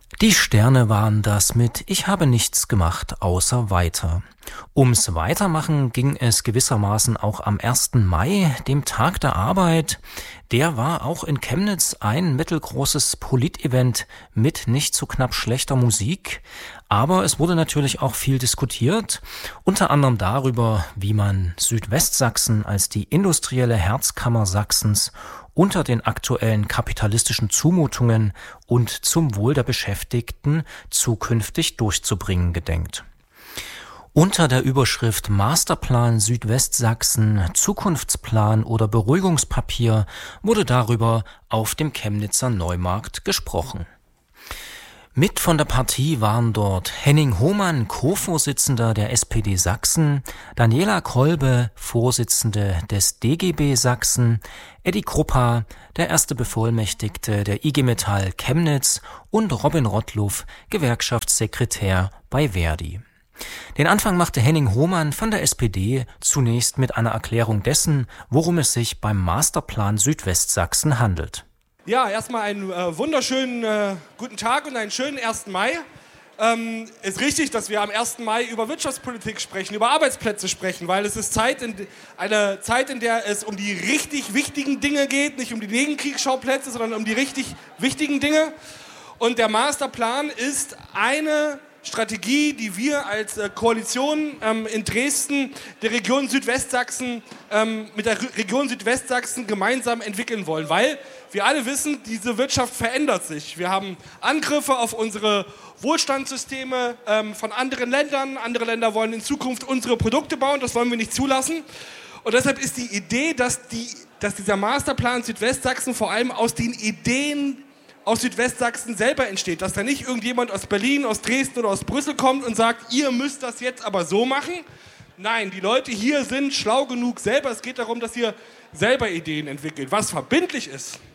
Die Sterne waren das mit „Ich habe nichts gemacht, außer weiter". Ums Weitermachen ging es gewissermaßen auch am 1. Mai, dem Tag der Arbeit. Der war auch in Chemnitz ein mittelgroßes Politevent mit nicht so knapp schlechter Musik. Aber es wurde natürlich auch viel diskutiert, unter anderem darüber, wie man Südwestsachsen als die industrielle Herzkammer Sachsens unter den aktuellen kapitalistischen Zumutungen und zum Wohl der Beschäftigten zukünftig durchzubringen gedenkt. Unter der Überschrift Masterplan Südwestsachsen, Zukunftsplan oder Beruhigungspapier wurde darüber auf dem Chemnitzer Neumarkt gesprochen. Mit von der Partie waren dort Henning Hohmann, Co-Vorsitzender der SPD Sachsen, Daniela Kolbe, Vorsitzende des DGB Sachsen, Eddie Kruppa, der erste Bevollmächtigte der IG Metall Chemnitz und Robin Rottluff, Gewerkschaftssekretär bei Verdi. Den Anfang machte Henning Hohmann von der SPD zunächst mit einer Erklärung dessen, worum es sich beim Masterplan Südwestsachsen handelt. Ja, erstmal einen wunderschönen guten Tag und einen schönen 1. Mai. Ist richtig, dass wir am 1. Mai über Wirtschaftspolitik sprechen, über Arbeitsplätze sprechen, weil es ist eine Zeit, in der es um die richtig wichtigen Dinge geht, nicht um die Nebenkriegsschauplätze, sondern um die richtig wichtigen Dinge. Und der Masterplan ist eine Strategie, die wir als Koalition in Dresden der Region Südwestsachsen mit der Region Südwestsachsen gemeinsam entwickeln wollen, weil wir alle wissen, diese Wirtschaft verändert sich. Wir haben Angriffe auf unsere Wohlstandssysteme von anderen Ländern. Andere Länder wollen in Zukunft unsere Produkte bauen, das wollen wir nicht zulassen. Und deshalb ist die Idee, dass dieser Masterplan Südwestsachsen vor allem aus den Ideen aus Südwestsachsen selber entsteht, dass da nicht irgendjemand aus Berlin, aus Dresden oder aus Brüssel kommt und sagt, ihr müsst das jetzt aber so machen. Nein, die Leute hier sind schlau genug selber. Es geht darum, dass ihr selber Ideen entwickelt. Was verbindlich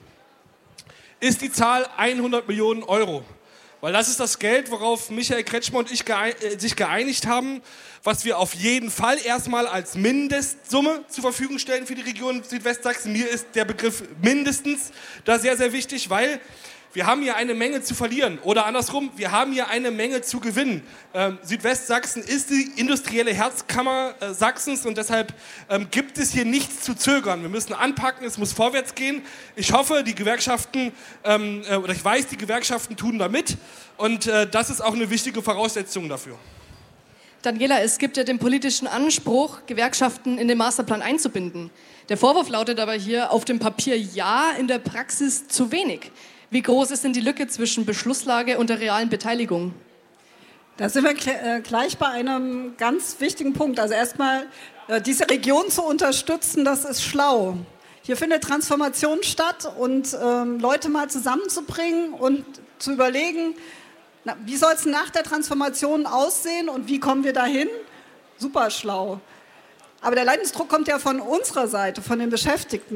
ist die Zahl 100 Millionen Euro. Weil das ist das Geld, worauf Michael Kretschmer und ich sich geeinigt haben, was wir auf jeden Fall erstmal als Mindestsumme zur Verfügung stellen für die Region Südwestsachsen. Mir ist der Begriff mindestens da sehr, sehr wichtig, weil wir haben hier eine Menge zu verlieren oder andersrum, wir haben hier eine Menge zu gewinnen. Südwestsachsen ist die industrielle Herzkammer Sachsens und deshalb gibt es hier nichts zu zögern. Wir müssen anpacken, es muss vorwärts gehen. Ich hoffe, die Gewerkschaften, oder ich weiß, die Gewerkschaften tun da mit und das ist auch eine wichtige Voraussetzung dafür. Daniela, es gibt ja den politischen Anspruch, Gewerkschaften in den Masterplan einzubinden. Der Vorwurf lautet aber hier auf dem Papier ja, in der Praxis zu wenig. Wie groß ist denn die Lücke zwischen Beschlusslage und der realen Beteiligung? Da sind wir gleich bei einem ganz wichtigen Punkt. Also erstmal, diese Region zu unterstützen, das ist schlau. Hier findet Transformation statt und Leute mal zusammenzubringen und zu überlegen, wie soll es nach der Transformation aussehen und wie kommen wir dahin? Super schlau. Aber der Leidensdruck kommt ja von unserer Seite, von den Beschäftigten.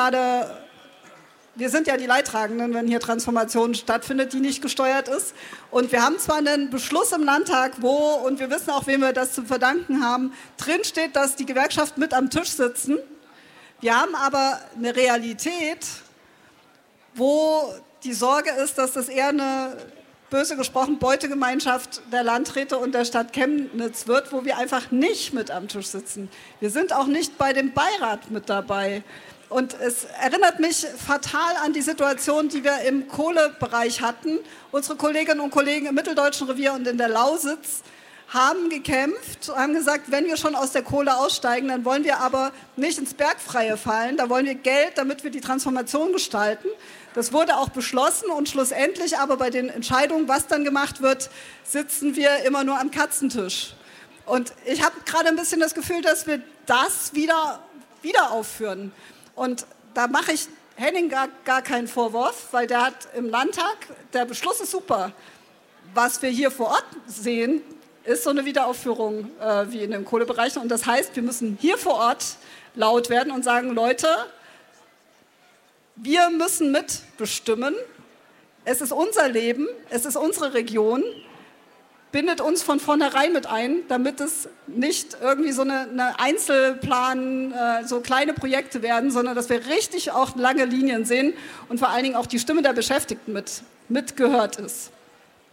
Wir sind ja die Leidtragenden, wenn hier Transformation stattfindet, die nicht gesteuert ist. Und wir haben zwar einen Beschluss im Landtag, und wir wissen auch, wem wir das zu verdanken haben, drin steht, dass die Gewerkschaften mit am Tisch sitzen. Wir haben aber eine Realität, wo die Sorge ist, dass das eher eine, böse gesprochen, Beutegemeinschaft der Landräte und der Stadt Chemnitz wird, wo wir einfach nicht mit am Tisch sitzen. Wir sind auch nicht bei dem Beirat mit dabei. Und es erinnert mich fatal an die Situation, die wir im Kohlebereich hatten. Unsere Kolleginnen und Kollegen im Mitteldeutschen Revier und in der Lausitz haben gekämpft, haben gesagt, wenn wir schon aus der Kohle aussteigen, dann wollen wir aber nicht ins Bergfreie fallen. Da wollen wir Geld, damit wir die Transformation gestalten. Das wurde auch beschlossen und schlussendlich aber bei den Entscheidungen, was dann gemacht wird, sitzen wir immer nur am Katzentisch. Und ich habe gerade ein bisschen das Gefühl, dass wir das wieder aufführen. Und da mache ich Henning gar keinen Vorwurf, weil der hat im Landtag, der Beschluss ist super. Was wir hier vor Ort sehen, ist so eine Wiederaufführung wie in den Kohlebereichen. Und das heißt, wir müssen hier vor Ort laut werden und sagen, Leute, wir müssen mitbestimmen. Es ist unser Leben, es ist unsere Region. Bindet uns von vornherein mit ein, damit es nicht irgendwie so eine Einzelplan, so kleine Projekte werden, sondern dass wir richtig auch lange Linien sehen und vor allen Dingen auch die Stimme der Beschäftigten mitgehört ist.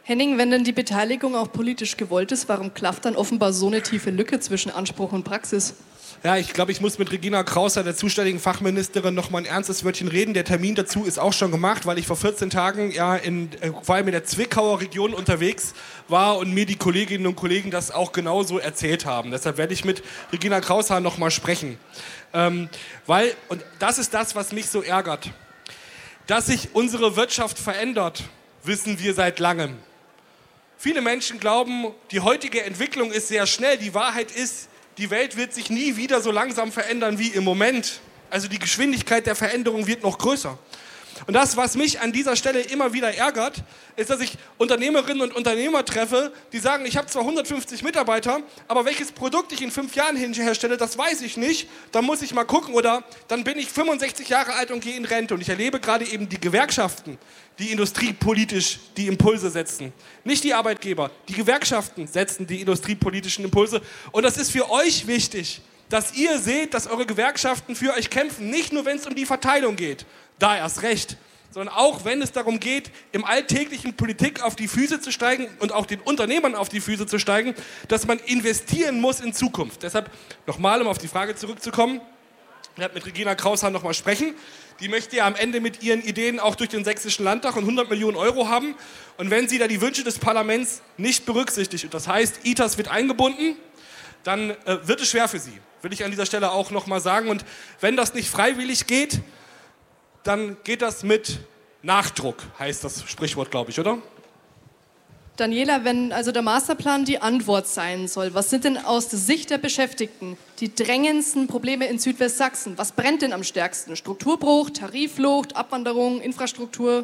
Henning, wenn denn die Beteiligung auch politisch gewollt ist, warum klafft dann offenbar so eine tiefe Lücke zwischen Anspruch und Praxis? Ja, ich glaube, ich muss mit Regina Krauser, der zuständigen Fachministerin, noch mal ein ernstes Wörtchen reden. Der Termin dazu ist auch schon gemacht, weil ich vor 14 Tagen ja vor allem in der Zwickauer Region unterwegs war und mir die Kolleginnen und Kollegen das auch genauso erzählt haben. Deshalb werde ich mit Regina Krauser noch mal sprechen. Und das ist das, was mich so ärgert. Dass sich unsere Wirtschaft verändert, wissen wir seit langem. Viele Menschen glauben, die heutige Entwicklung ist sehr schnell. Die Wahrheit ist, die Welt wird sich nie wieder so langsam verändern wie im Moment. Also die Geschwindigkeit der Veränderung wird noch größer. Und das, was mich an dieser Stelle immer wieder ärgert, ist, dass ich Unternehmerinnen und Unternehmer treffe, die sagen, ich habe zwar 150 Mitarbeiter, aber welches Produkt ich in 5 Jahren herstelle, das weiß ich nicht. Da muss ich mal gucken oder dann bin ich 65 Jahre alt und gehe in Rente. Und ich erlebe gerade eben die Gewerkschaften, die industriepolitisch die Impulse setzen. Nicht die Arbeitgeber, die Gewerkschaften setzen die industriepolitischen Impulse. Und das ist für euch wichtig, dass ihr seht, dass eure Gewerkschaften für euch kämpfen. Nicht nur, wenn es um die Verteilung geht, da erst recht, sondern auch, wenn es darum geht, im alltäglichen Politik auf die Füße zu steigen und auch den Unternehmern auf die Füße zu steigen, dass man investieren muss in Zukunft. Deshalb nochmal, um auf die Frage zurückzukommen, ich werde mit Regina Krauser nochmal sprechen. Die möchte ja am Ende mit ihren Ideen auch durch den Sächsischen Landtag und 100 Millionen Euro haben. Und wenn sie da die Wünsche des Parlaments nicht berücksichtigt, und das heißt, ITERS wird eingebunden, dann wird es schwer für sie. Will ich an dieser Stelle auch nochmal sagen. Und wenn das nicht freiwillig geht, dann geht das mit Nachdruck, heißt das Sprichwort, glaube ich, oder? Daniela, wenn also der Masterplan die Antwort sein soll, was sind denn aus der Sicht der Beschäftigten die drängendsten Probleme in Südwestsachsen? Was brennt denn am stärksten? Strukturbruch, Tarifflucht, Abwanderung, Infrastruktur?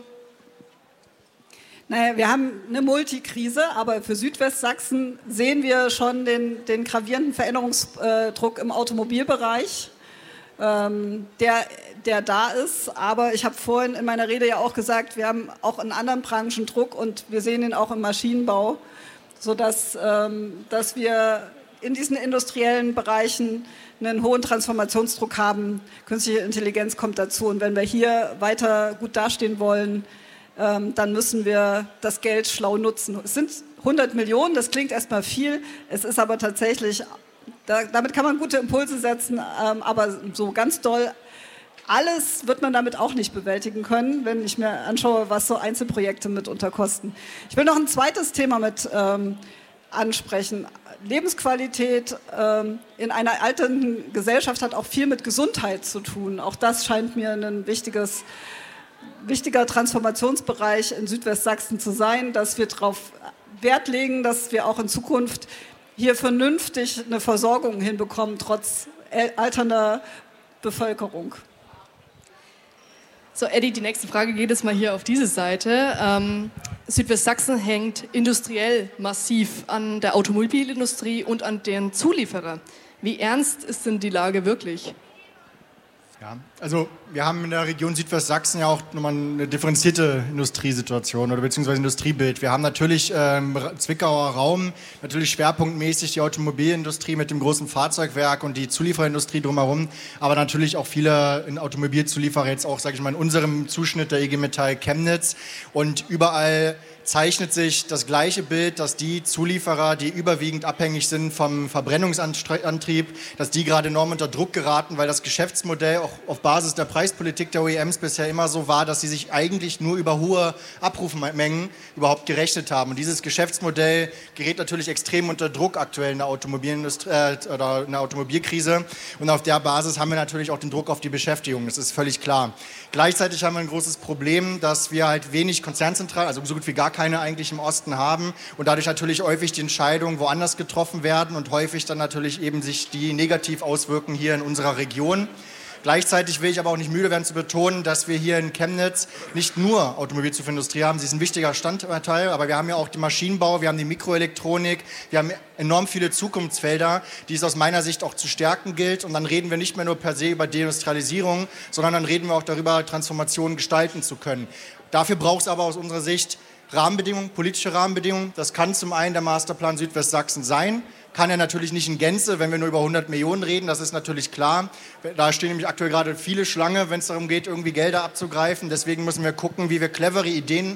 Naja, wir haben eine Multikrise, aber für Südwestsachsen sehen wir schon den gravierenden Veränderungsdruck im Automobilbereich, der da ist. Aber ich habe vorhin in meiner Rede ja auch gesagt, wir haben auch in anderen Branchen Druck und wir sehen ihn auch im Maschinenbau, sodass dass wir in diesen industriellen Bereichen einen hohen Transformationsdruck haben. Künstliche Intelligenz kommt dazu. Und wenn wir hier weiter gut dastehen wollen, dann müssen wir das Geld schlau nutzen. Es sind 100 Millionen, das klingt erstmal viel. Es ist aber tatsächlich, damit kann man gute Impulse setzen, aber so ganz doll alles wird man damit auch nicht bewältigen können, wenn ich mir anschaue, was so Einzelprojekte mitunter kosten. Ich will noch ein zweites Thema mit ansprechen. Lebensqualität in einer alternden Gesellschaft hat auch viel mit Gesundheit zu tun. Auch das scheint mir ein wichtiger Transformationsbereich in Südwestsachsen zu sein, dass wir darauf Wert legen, dass wir auch in Zukunft hier vernünftig eine Versorgung hinbekommen, trotz alternder Bevölkerung. So, Eddie, die nächste Frage geht jetzt mal hier auf diese Seite. Südwestsachsen hängt industriell massiv an der Automobilindustrie und an deren Zulieferer. Wie ernst ist denn die Lage wirklich? Ja, also wir haben in der Region Südwestsachsen ja auch nochmal eine differenzierte Industriesituation oder beziehungsweise Industriebild. Wir haben natürlich im Zwickauer Raum natürlich schwerpunktmäßig die Automobilindustrie mit dem großen Fahrzeugwerk und die Zulieferindustrie drumherum, aber natürlich auch viele Automobilzulieferer jetzt auch, sage ich mal, in unserem Zuschnitt der IG Metall Chemnitz und überall zeichnet sich das gleiche Bild, dass die Zulieferer, die überwiegend abhängig sind vom Verbrennungsantrieb, dass die gerade enorm unter Druck geraten, weil das Geschäftsmodell auch auf Basis der Preispolitik der OEMs bisher immer so war, dass sie sich eigentlich nur über hohe Abrufmengen überhaupt gerechnet haben. Und dieses Geschäftsmodell gerät natürlich extrem unter Druck aktuell in der Automobilindustrie oder in der Automobilkrise. Und auf der Basis haben wir natürlich auch den Druck auf die Beschäftigung. Das ist völlig klar. Gleichzeitig haben wir ein großes Problem, dass wir halt wenig Konzernzentralen, also so gut wie gar keine eigentlich im Osten haben und dadurch natürlich häufig die Entscheidungen woanders getroffen werden und häufig dann natürlich eben sich die negativ auswirken hier in unserer Region. Gleichzeitig will ich aber auch nicht müde werden zu betonen, dass wir hier in Chemnitz nicht nur Automobilzulieferindustrie haben, sie ist ein wichtiger Standteil, aber wir haben ja auch den Maschinenbau, wir haben die Mikroelektronik, wir haben enorm viele Zukunftsfelder, die es aus meiner Sicht auch zu stärken gilt und dann reden wir nicht mehr nur per se über Deindustrialisierung, sondern dann reden wir auch darüber, Transformationen gestalten zu können. Dafür braucht es aber aus unserer Sicht Rahmenbedingungen, politische Rahmenbedingungen. Das kann zum einen der Masterplan Südwestsachsen sein, kann er natürlich nicht in Gänze, wenn wir nur über 100 Millionen reden, das ist natürlich klar. Da stehen nämlich aktuell gerade viele Schlange, wenn es darum geht, irgendwie Gelder abzugreifen. Deswegen müssen wir gucken, wie wir clevere Ideen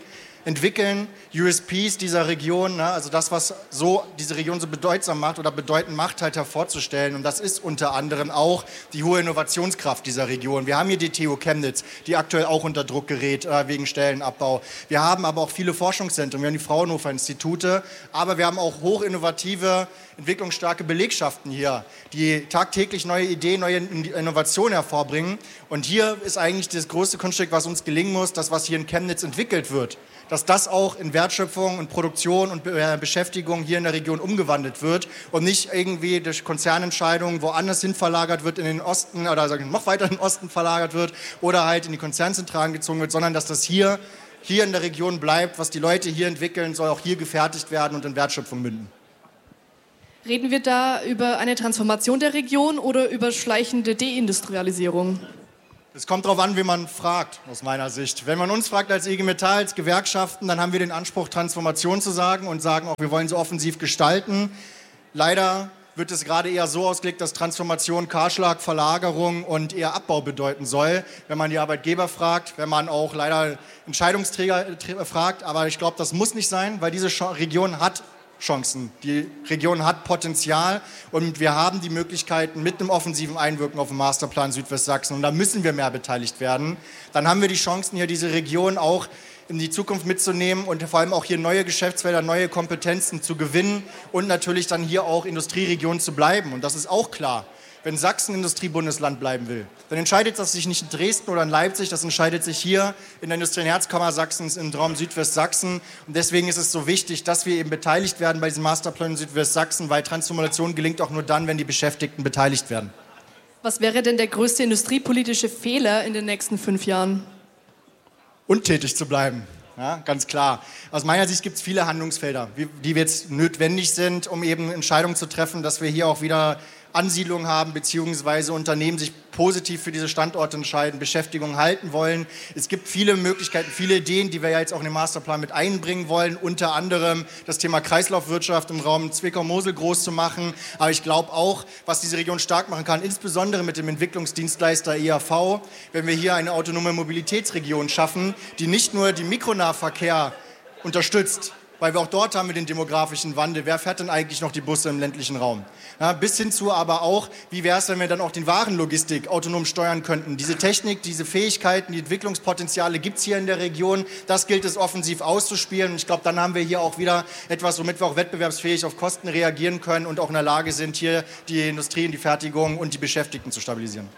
entwickeln, USPs dieser Region, ne? Also das, was so diese Region so bedeutsam macht oder bedeutend macht, halt hervorzustellen. Und das ist unter anderem auch die hohe Innovationskraft dieser Region. Wir haben hier die TU Chemnitz, die aktuell auch unter Druck gerät wegen Stellenabbau. Wir haben aber auch viele Forschungszentren, wir haben die Fraunhofer-Institute, aber wir haben auch hochinnovative, entwicklungsstarke Belegschaften hier, die tagtäglich neue Ideen, neue Innovationen hervorbringen. Und hier ist eigentlich das größte Kunststück, was uns gelingen muss, das, was hier in Chemnitz entwickelt wird, dass das auch in Wertschöpfung und Produktion und Beschäftigung hier in der Region umgewandelt wird und nicht irgendwie durch Konzernentscheidungen woanders hin verlagert wird in den Osten oder noch weiter in den Osten verlagert wird oder halt in die Konzernzentralen gezogen wird, sondern dass das hier in der Region bleibt, was die Leute hier entwickeln, soll auch hier gefertigt werden und in Wertschöpfung münden. Reden wir da über eine Transformation der Region oder über schleichende Deindustrialisierung? Es kommt darauf an, wie man fragt, aus meiner Sicht. Wenn man uns fragt als IG Metall, als Gewerkschaften, dann haben wir den Anspruch, Transformation zu sagen und sagen auch, wir wollen so offensiv gestalten. Leider wird es gerade eher so ausgelegt, dass Transformation Kahlschlag, Verlagerung und eher Abbau bedeuten soll, wenn man die Arbeitgeber fragt, wenn man auch leider Entscheidungsträger fragt. Aber ich glaube, das muss nicht sein, weil diese Region hat Chancen. Die Region hat Potenzial und wir haben die Möglichkeiten mit einem offensiven Einwirken auf den Masterplan Südwestsachsen und da müssen wir mehr beteiligt werden. Dann haben wir die Chancen, hier diese Region auch in die Zukunft mitzunehmen und vor allem auch hier neue Geschäftsfelder, neue Kompetenzen zu gewinnen und natürlich dann hier auch Industrieregion zu bleiben. Und das ist auch klar. Wenn Sachsen Industriebundesland bleiben will, dann entscheidet das sich nicht in Dresden oder in Leipzig, das entscheidet sich hier in der industriellen Herzkammer Sachsens im Raum Südwestsachsen. Und deswegen ist es so wichtig, dass wir eben beteiligt werden bei diesem Masterplan in Südwestsachsen, weil Transformation gelingt auch nur dann, wenn die Beschäftigten beteiligt werden. Was wäre denn der größte industriepolitische Fehler in den nächsten 5 Jahren? Untätig zu bleiben. Ja, ganz klar. Aus meiner Sicht gibt es viele Handlungsfelder, die jetzt notwendig sind, um eben Entscheidungen zu treffen, dass wir hier auch wieder Ansiedlungen haben, beziehungsweise Unternehmen sich positiv für diese Standorte entscheiden, Beschäftigung halten wollen. Es gibt viele Möglichkeiten, viele Ideen, die wir ja jetzt auch in den Masterplan mit einbringen wollen, unter anderem das Thema Kreislaufwirtschaft im Raum Zwickau-Mosel groß zu machen. Aber ich glaube auch, was diese Region stark machen kann, insbesondere mit dem Entwicklungsdienstleister IAV, wenn wir hier eine autonome Mobilitätsregion schaffen, die nicht nur den Mikronahverkehr unterstützt, weil wir auch dort haben wir den demografischen Wandel. Wer fährt denn eigentlich noch die Busse im ländlichen Raum? Ja, bis hin zu aber auch, wie wäre es, wenn wir dann auch die Warenlogistik autonom steuern könnten? Diese Technik, diese Fähigkeiten, die Entwicklungspotenziale gibt es hier in der Region. Das gilt es offensiv auszuspielen. Und ich glaube, dann haben wir hier auch wieder etwas, womit wir auch wettbewerbsfähig auf Kosten reagieren können und auch in der Lage sind, hier die Industrie, die Fertigung und die Beschäftigten zu stabilisieren.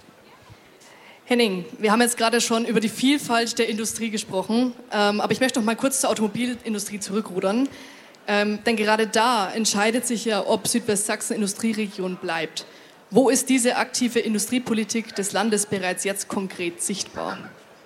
Henning, wir haben jetzt gerade schon über die Vielfalt der Industrie gesprochen, aber ich möchte noch mal kurz zur Automobilindustrie zurückrudern. Denn gerade da entscheidet sich ja, ob Südwestsachsen Industrieregion bleibt. Wo ist diese aktive Industriepolitik des Landes bereits jetzt konkret sichtbar?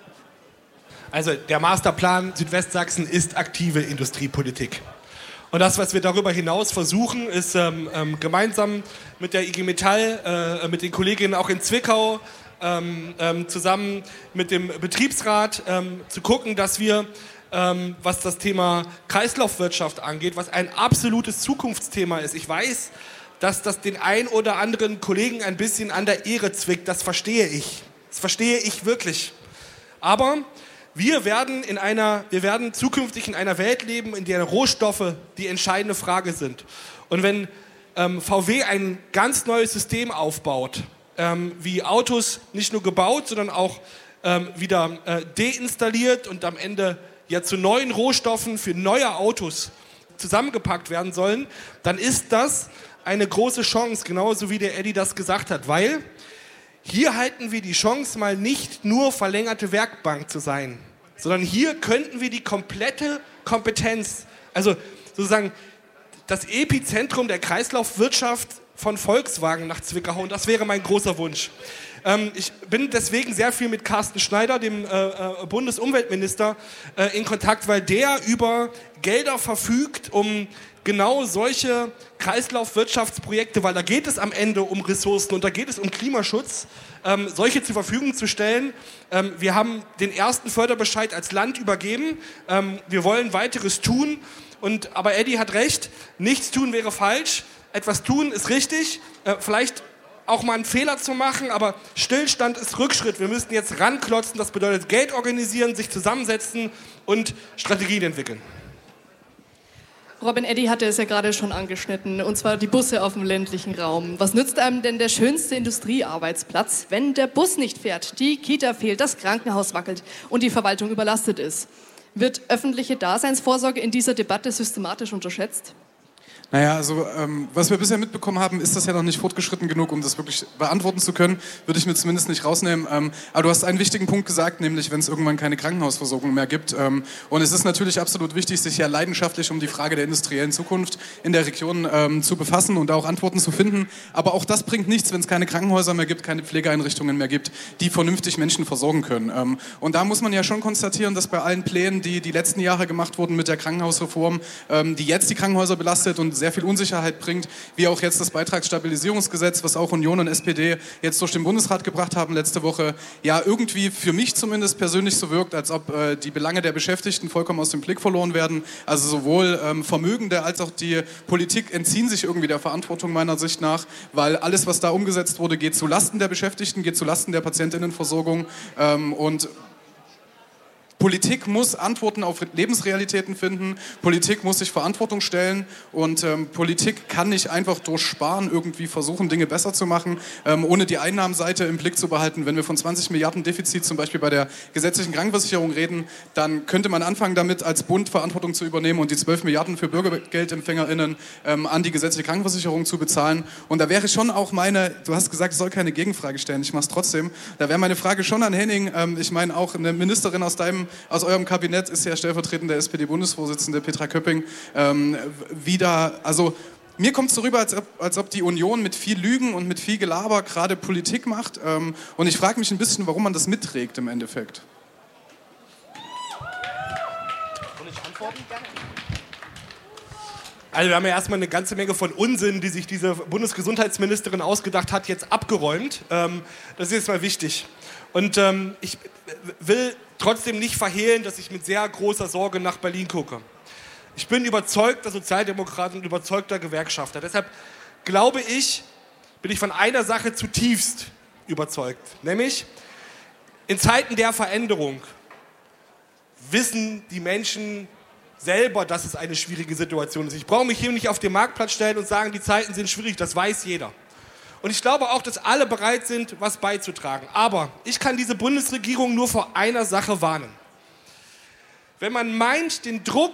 Also der Masterplan Südwestsachsen ist aktive Industriepolitik. Und das, was wir darüber hinaus versuchen, ist gemeinsam mit der IG Metall, mit den Kolleginnen auch in Zwickau, zusammen mit dem Betriebsrat zu gucken, dass wir, was das Thema Kreislaufwirtschaft angeht, was ein absolutes Zukunftsthema ist. Ich weiß, dass das den ein oder anderen Kollegen ein bisschen an der Ehre zwickt, das verstehe ich. Das verstehe ich wirklich. Aber wir werden zukünftig in einer Welt leben, in der Rohstoffe die entscheidende Frage sind. Und wenn VW ein ganz neues System aufbaut, wie Autos nicht nur gebaut, sondern auch wieder deinstalliert und am Ende ja zu neuen Rohstoffen für neue Autos zusammengepackt werden sollen, dann ist das eine große Chance, genauso wie der Eddie das gesagt hat, weil hier halten wir die Chance, mal nicht nur verlängerte Werkbank zu sein, sondern hier könnten wir die komplette Kompetenz, also sozusagen das Epizentrum der Kreislaufwirtschaft von Volkswagen nach Zwickau hauen. Das wäre mein großer Wunsch. Ich bin deswegen sehr viel mit Carsten Schneider, dem Bundesumweltminister, in Kontakt, weil der über Gelder verfügt, um genau solche Kreislaufwirtschaftsprojekte, weil da geht es am Ende um Ressourcen und da geht es um Klimaschutz, solche zur Verfügung zu stellen. Wir haben den ersten Förderbescheid als Land übergeben. Wir wollen weiteres tun. Aber Eddie hat recht, nichts tun wäre falsch. Etwas tun ist richtig. Vielleicht auch mal einen Fehler zu machen, aber Stillstand ist Rückschritt. Wir müssen jetzt ranklotzen, das bedeutet Geld organisieren, sich zusammensetzen und Strategien entwickeln. Robin Eddy hatte es ja gerade schon angeschnitten, und zwar die Busse auf dem ländlichen Raum. Was nützt einem denn der schönste Industriearbeitsplatz, wenn der Bus nicht fährt, die Kita fehlt, das Krankenhaus wackelt und die Verwaltung überlastet ist? Wird öffentliche Daseinsvorsorge in dieser Debatte systematisch unterschätzt? Naja, also was wir bisher mitbekommen haben, ist das ja noch nicht fortgeschritten genug, um das wirklich beantworten zu können. Würde ich mir zumindest nicht rausnehmen. Aber du hast einen wichtigen Punkt gesagt, nämlich wenn es irgendwann keine Krankenhausversorgung mehr gibt. Und es ist natürlich absolut wichtig, sich ja leidenschaftlich um die Frage der industriellen Zukunft in der Region zu befassen und auch Antworten zu finden. Aber auch das bringt nichts, wenn es keine Krankenhäuser mehr gibt, keine Pflegeeinrichtungen mehr gibt, die vernünftig Menschen versorgen können. Und da muss man ja schon konstatieren, dass bei allen Plänen, die die letzten Jahre gemacht wurden mit der Krankenhausreform, die jetzt die Krankenhäuser belastet und sehr viel Unsicherheit bringt, wie auch jetzt das Beitragsstabilisierungsgesetz, was auch Union und SPD jetzt durch den Bundesrat gebracht haben letzte Woche, ja irgendwie für mich zumindest persönlich so wirkt, als ob die Belange der Beschäftigten vollkommen aus dem Blick verloren werden. Also sowohl Vermögende als auch die Politik entziehen sich irgendwie der Verantwortung meiner Sicht nach, weil alles, was da umgesetzt wurde, geht zu Lasten der Beschäftigten, geht zu Lasten der Patientinnenversorgung und Politik muss Antworten auf Lebensrealitäten finden, Politik muss sich Verantwortung stellen und Politik kann nicht einfach durch Sparen irgendwie versuchen, Dinge besser zu machen, ohne die Einnahmenseite im Blick zu behalten. Wenn wir von 20 Milliarden Defizit zum Beispiel bei der gesetzlichen Krankenversicherung reden, dann könnte man anfangen damit, als Bund Verantwortung zu übernehmen und die 12 Milliarden für BürgergeldempfängerInnen an die gesetzliche Krankenversicherung zu bezahlen. Und da wäre schon auch du hast gesagt, ich soll keine Gegenfrage stellen, ich mache es trotzdem. Da wäre meine Frage schon an Henning, ich meine auch eine Ministerin aus eurem Kabinett ist ja stellvertretende SPD-Bundesvorsitzende Petra Köpping. Mir kommt es so rüber, als ob die Union mit viel Lügen und mit viel Gelaber gerade Politik macht. Und ich frage mich ein bisschen, warum man das mitträgt im Endeffekt. Kann ich antworten? Also wir haben ja erstmal eine ganze Menge von Unsinn, die sich diese Bundesgesundheitsministerin ausgedacht hat, jetzt abgeräumt. Das ist jetzt mal wichtig. Und ich will trotzdem nicht verhehlen, dass ich mit sehr großer Sorge nach Berlin gucke. Ich bin überzeugter Sozialdemokrat und überzeugter Gewerkschafter. Deshalb bin ich von einer Sache zutiefst überzeugt. Nämlich, in Zeiten der Veränderung wissen die Menschen selber, dass es eine schwierige Situation ist. Ich brauche mich hier nicht auf den Marktplatz stellen und sagen, die Zeiten sind schwierig, das weiß jeder. Und ich glaube auch, dass alle bereit sind, was beizutragen. Aber ich kann diese Bundesregierung nur vor einer Sache warnen. Wenn man meint, den Druck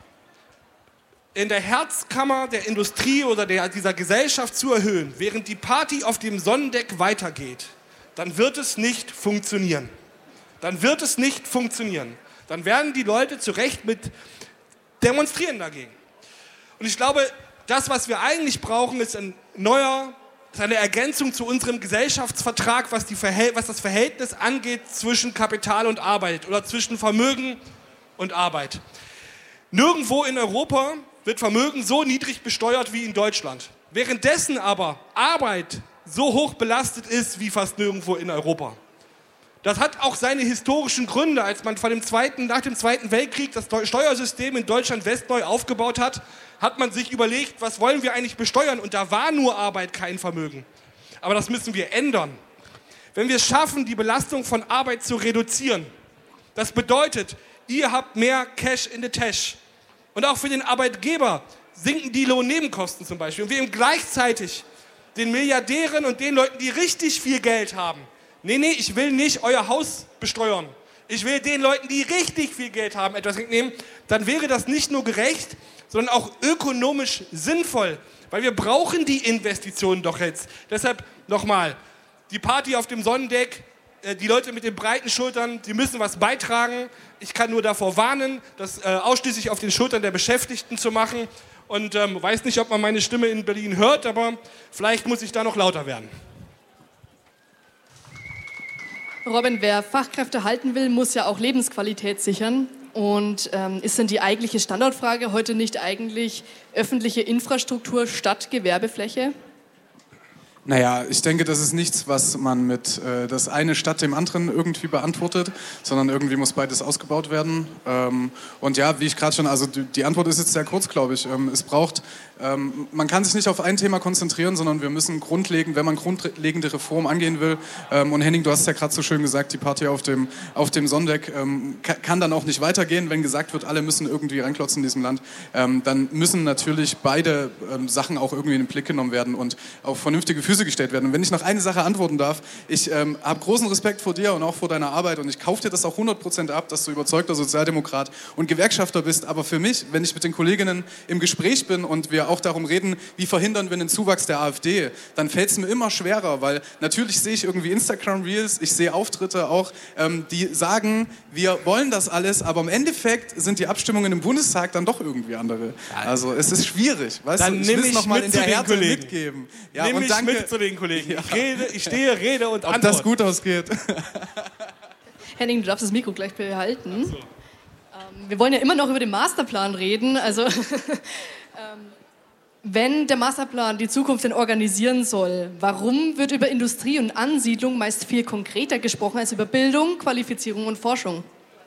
in der Herzkammer der Industrie oder dieser Gesellschaft zu erhöhen, während die Party auf dem Sonnendeck weitergeht, dann wird es nicht funktionieren. Dann werden die Leute zu Recht mit demonstrieren dagegen. Und ich glaube, das, was wir eigentlich brauchen, ist eine Ergänzung zu unserem Gesellschaftsvertrag, was das Verhältnis angeht zwischen Kapital und Arbeit oder zwischen Vermögen und Arbeit. Nirgendwo in Europa wird Vermögen so niedrig besteuert wie in Deutschland. Währenddessen aber Arbeit so hoch belastet ist wie fast nirgendwo in Europa. Das hat auch seine historischen Gründe. Als man nach dem Zweiten Weltkrieg das Steuersystem in Deutschland westneu aufgebaut hat, hat man sich überlegt, was wollen wir eigentlich besteuern? Und da war nur Arbeit kein Vermögen. Aber das müssen wir ändern. Wenn wir es schaffen, die Belastung von Arbeit zu reduzieren, das bedeutet, ihr habt mehr Cash in the Tash. Und auch für den Arbeitgeber sinken die Lohnnebenkosten zum Beispiel. Und wir eben gleichzeitig den Milliardären und den Leuten, die richtig viel Geld haben, nee, ich will nicht euer Haus besteuern. Ich will den Leuten, die richtig viel Geld haben, etwas wegnehmen. Dann wäre das nicht nur gerecht, sondern auch ökonomisch sinnvoll. Weil wir brauchen die Investitionen doch jetzt. Deshalb nochmal, die Party auf dem Sonnendeck, die Leute mit den breiten Schultern, die müssen was beitragen. Ich kann nur davor warnen, das ausschließlich auf den Schultern der Beschäftigten zu machen. Und weiß nicht, ob man meine Stimme in Berlin hört, aber vielleicht muss ich da noch lauter werden. Robin, wer Fachkräfte halten will, muss ja auch Lebensqualität sichern. Und ist denn die eigentliche Standortfrage heute nicht eigentlich öffentliche Infrastruktur statt Gewerbefläche? Naja, ich denke, das ist nichts, was man mit das eine statt dem anderen irgendwie beantwortet, sondern irgendwie muss beides ausgebaut werden. Und ja, wie ich gerade schon, also die Antwort ist jetzt sehr kurz, glaube ich. Es braucht, man kann sich nicht auf ein Thema konzentrieren, sondern wir müssen grundlegend, wenn man grundlegende Reformen angehen will, und Henning, du hast ja gerade so schön gesagt, die Party auf dem Sonntag kann dann auch nicht weitergehen, wenn gesagt wird, alle müssen irgendwie reinklotzen in diesem Land, dann müssen natürlich beide Sachen auch irgendwie in den Blick genommen werden und auf vernünftige Füße gestellt werden. Und wenn ich noch eine Sache antworten darf, ich habe großen Respekt vor dir und auch vor deiner Arbeit und ich kaufe dir das auch 100% ab, dass du überzeugter Sozialdemokrat und Gewerkschafter bist, aber für mich, wenn ich mit den Kolleginnen im Gespräch bin und wir auch darum reden, wie verhindern wir den Zuwachs der AfD, dann fällt es mir immer schwerer, weil natürlich sehe ich irgendwie Instagram-Reels, ich sehe Auftritte auch, die sagen, wir wollen das alles, aber im Endeffekt sind die Abstimmungen im Bundestag dann doch irgendwie andere. Also es ist schwierig, weißt dann du, ich will es nochmal in der Härte Kollegen. Mitgeben. Ja, Nimm und mich danke. mit zu den Kollegen. Ja. Ich stehe, rede und antworte. Ob das gut ausgeht. Henning, du darfst das Mikro gleich behalten. So. Wir wollen ja immer noch über den Masterplan reden. Also, wenn der Masterplan die Zukunft denn organisieren soll, warum wird über Industrie und Ansiedlung meist viel konkreter gesprochen als über Bildung, Qualifizierung und Forschung?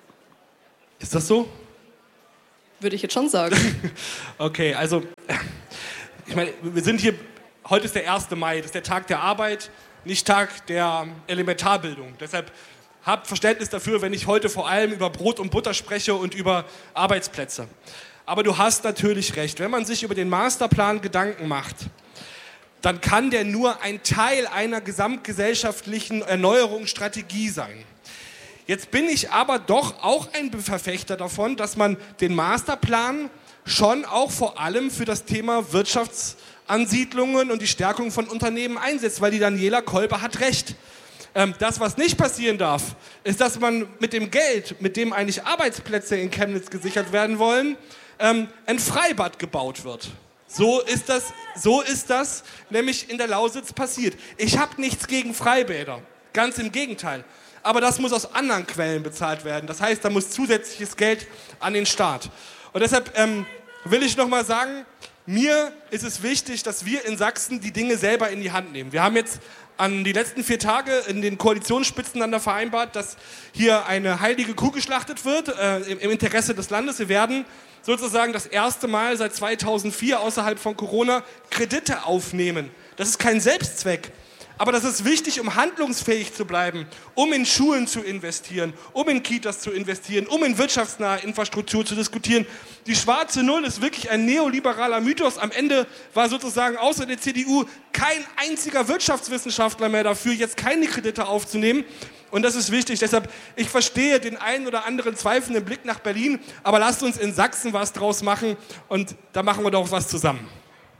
Ist das so? Würde ich jetzt schon sagen. Okay, also, ich meine, wir sind hier, heute ist der 1. Mai, das ist der Tag der Arbeit, nicht Tag der Elementarbildung. Deshalb habt Verständnis dafür, wenn ich heute vor allem über Brot und Butter spreche und über Arbeitsplätze. Aber du hast natürlich recht, wenn man sich über den Masterplan Gedanken macht, dann kann der nur ein Teil einer gesamtgesellschaftlichen Erneuerungsstrategie sein. Jetzt bin ich aber doch auch ein Verfechter davon, dass man den Masterplan schon auch vor allem für das Thema Wirtschaftsansiedlungen und die Stärkung von Unternehmen einsetzt, weil die Daniela Kolber hat recht. Das, was nicht passieren darf, ist, dass man mit dem Geld, mit dem eigentlich Arbeitsplätze in Chemnitz gesichert werden wollen, ein Freibad gebaut wird. So ist das nämlich in der Lausitz passiert. Ich habe nichts gegen Freibäder, ganz im Gegenteil. Aber das muss aus anderen Quellen bezahlt werden. Das heißt, da muss zusätzliches Geld an den Staat. Und deshalb will ich nochmal sagen, mir ist es wichtig, dass wir in Sachsen die Dinge selber in die Hand nehmen. Wir haben jetzt an die letzten 4 Tage in den Koalitionsspitzen dann vereinbart, dass hier eine heilige Kuh geschlachtet wird im Interesse des Landes. Wir werden sozusagen das erste Mal seit 2004 außerhalb von Corona Kredite aufnehmen. Das ist kein Selbstzweck. Aber das ist wichtig, um handlungsfähig zu bleiben, um in Schulen zu investieren, um in Kitas zu investieren, um in wirtschaftsnahe Infrastruktur zu diskutieren. Die schwarze Null ist wirklich ein neoliberaler Mythos. Am Ende war sozusagen außer der CDU kein einziger Wirtschaftswissenschaftler mehr dafür, jetzt keine Kredite aufzunehmen. Und das ist wichtig. Deshalb, ich verstehe den einen oder anderen zweifelnden Blick nach Berlin, aber lasst uns in Sachsen was draus machen und da machen wir doch was zusammen.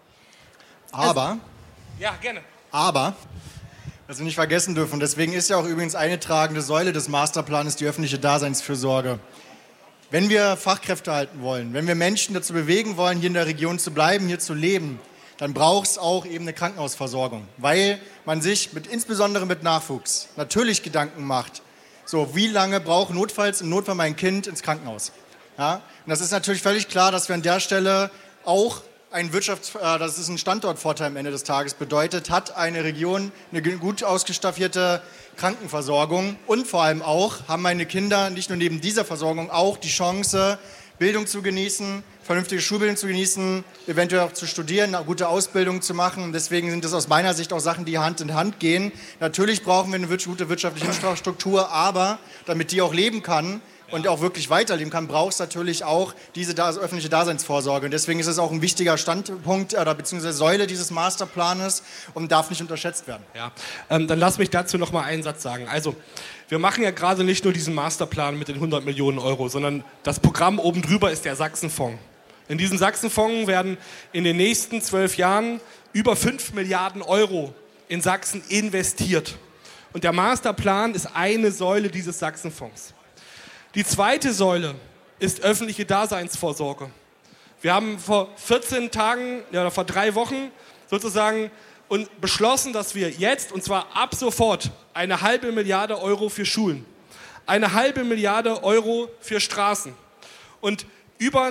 Aber... Ja, gerne. Aber, was wir nicht vergessen dürfen, deswegen ist ja auch übrigens eine tragende Säule des Masterplans die öffentliche Daseinsfürsorge. Wenn wir Fachkräfte halten wollen, wenn wir Menschen dazu bewegen wollen, hier in der Region zu bleiben, hier zu leben, dann braucht es auch eben eine Krankenhausversorgung, weil man sich insbesondere mit Nachwuchs natürlich Gedanken macht, so wie lange braucht notfalls im Notfall mein Kind ins Krankenhaus. Ja? Und das ist natürlich völlig klar, dass wir an der Stelle auch dass es einen Standortvorteil am Ende des Tages bedeutet, hat eine Region eine gut ausgestaffierte Krankenversorgung und vor allem auch haben meine Kinder nicht nur neben dieser Versorgung auch die Chance, Bildung zu genießen, vernünftige Schulbildung zu genießen, eventuell auch zu studieren, eine gute Ausbildung zu machen. Und deswegen sind das aus meiner Sicht auch Sachen, die Hand in Hand gehen. Natürlich brauchen wir eine gute wirtschaftliche Infrastruktur, aber damit die auch leben kann, und auch wirklich weiterleben kann, braucht es natürlich auch diese öffentliche Daseinsvorsorge. Und deswegen ist es auch ein wichtiger Standpunkt oder beziehungsweise Säule dieses Masterplanes und darf nicht unterschätzt werden. Ja, dann lass mich dazu noch mal einen Satz sagen. Also, wir machen ja gerade nicht nur diesen Masterplan mit den 100 Millionen Euro, sondern das Programm oben drüber ist der Sachsenfonds. In diesem Sachsenfonds werden in den nächsten 12 Jahren über 5 Milliarden Euro in Sachsen investiert. Und der Masterplan ist eine Säule dieses Sachsenfonds. Die zweite Säule ist öffentliche Daseinsvorsorge. Wir haben vor 14 Tagen, ja, vor 3 Wochen sozusagen beschlossen, dass wir jetzt, und zwar ab sofort, 1,5 Milliarde Euro für Schulen, 1,5 Milliarde Euro für Straßen und über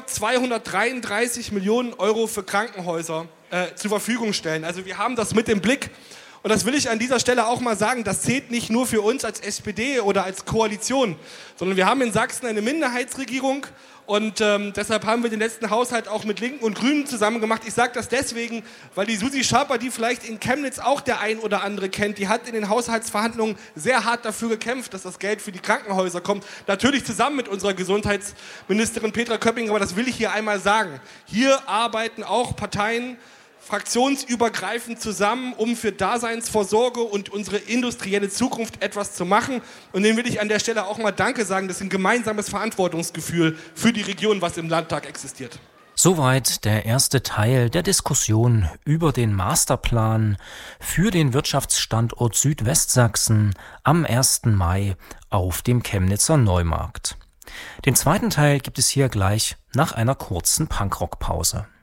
233 Millionen Euro für Krankenhäuser zur Verfügung stellen. Also wir haben das mit im Blick. Und das will ich an dieser Stelle auch mal sagen, das zählt nicht nur für uns als SPD oder als Koalition, sondern wir haben in Sachsen eine Minderheitsregierung und deshalb haben wir den letzten Haushalt auch mit Linken und Grünen zusammen gemacht. Ich sage das deswegen, weil die Susi Schaper, die vielleicht in Chemnitz auch der ein oder andere kennt, die hat in den Haushaltsverhandlungen sehr hart dafür gekämpft, dass das Geld für die Krankenhäuser kommt. Natürlich zusammen mit unserer Gesundheitsministerin Petra Köpping, aber das will ich hier einmal sagen. Hier arbeiten auch Parteien fraktionsübergreifend zusammen, um für Daseinsvorsorge und unsere industrielle Zukunft etwas zu machen. Und denen will ich an der Stelle auch mal Danke sagen. Das ist ein gemeinsames Verantwortungsgefühl für die Region, was im Landtag existiert. Soweit der erste Teil der Diskussion über den Masterplan für den Wirtschaftsstandort Südwestsachsen am 1. Mai auf dem Chemnitzer Neumarkt. Den zweiten Teil gibt es hier gleich nach einer kurzen Punkrock-Pause.